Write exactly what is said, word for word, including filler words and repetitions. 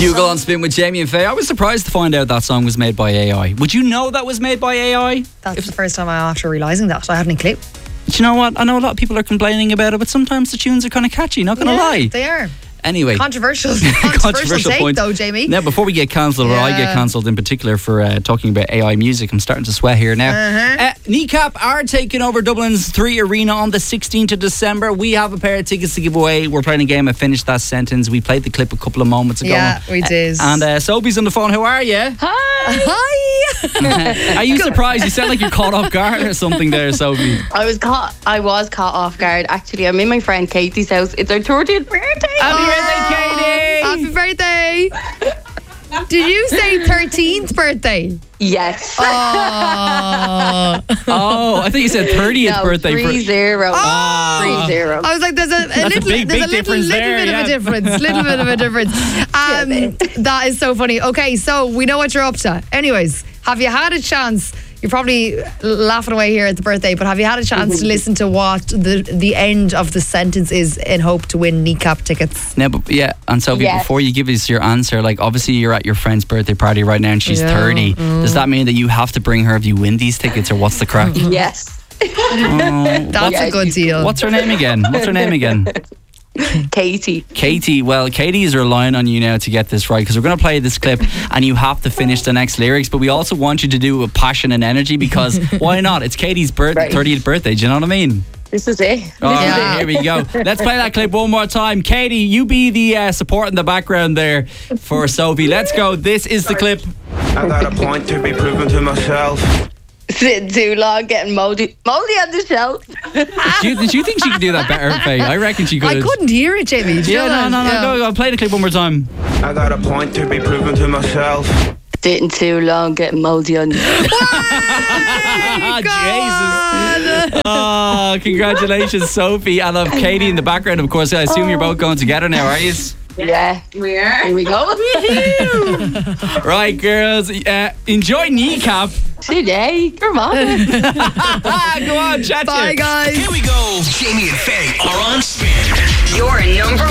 Bugle on Spin with Jamie and Faye. I was surprised to find out that song was made by A I. Would you know that was made by A I? That's if, the first time I after realising that. I hadn't a clue. Do you know what? I know a lot of people are complaining about it, but sometimes the tunes are kind of catchy, not going to yeah, lie. They are. Anyway. Controversial. Controversial, Controversial take point. though, Jamie. Now, before we get cancelled, yeah. or I get cancelled in particular for uh, talking about A I music, I'm starting to sweat here now. Uh-huh. Uh, Kneecap are taking over Dublin's Three Arena on the sixteenth of December. We have a pair of tickets to give away. We're playing a game of Finish That Sentence. We played the clip a couple of moments ago. Yeah, we did. Uh, and uh, Sophie's on the phone. How are you? Hi. Hi. Are you surprised? You sound like you're caught off guard or something there, Sophie. I was caught. I was caught off guard. Actually, I'm in my friend Katie's house. It's her thirtieth birthday. Happy birthday, Katie! Happy birthday! Did you say thirteenth birthday? Yes. Oh, oh I think you said thirtieth no, birthday. Three for- zero. Oh. Three zero. I was like, there's a, a That's little, a big, there's big a little, difference little there, bit yeah. of a difference. Little bit of a difference. Um, that is so funny. Okay, so we know what you're up to. Anyways, have you had a chance? You're probably laughing away here at the birthday, but have you had a chance to listen to what the the end of the sentence is in hope to win Kneecap tickets? No, but yeah, and Sophie, Yes. before you give us your answer, like obviously you're at your friend's birthday party right now and she's Yeah. thirty. Mm. Does that mean that you have to bring her if you win these tickets, or what's the crack? Yes. Oh, That's Yeah, a good deal. what's her name again? What's her name again? Katie. Katie. Well, Katie is relying on you now to get this right, because we're going to play this clip and you have to finish the next lyrics, but we also want you to do it with passion and energy, because why not? It's Katie's birth- Right. thirtieth birthday. Do you know what I mean? This is it. All right, Yeah. here we go. Let's play that clip one more time. Katie, you be the uh, support in the background there for Sophie. Let's go. This is the clip. I got a point to be proven to myself. Sitting too long, getting moldy, moldy on the shelf. Did you, did you think she could do that better, Faye? I reckon she could. I couldn't hear it, Jamie. Did you Yeah, know no, that? no, no, Yeah. go, go. Play the clip one more time. I got a point to be proven to myself. Sitting too long, getting moldy on the Jesus. Oh, congratulations, Sophie. And I have Katie in the background, of course. I assume you're both going together now, are you? Yeah. We are. Here we go. Right, girls. Uh, enjoy Kneecap. Today. Come on. Go on, chat to Bye, you. guys. Here we go. Jamie and Faye are on Spin. Your number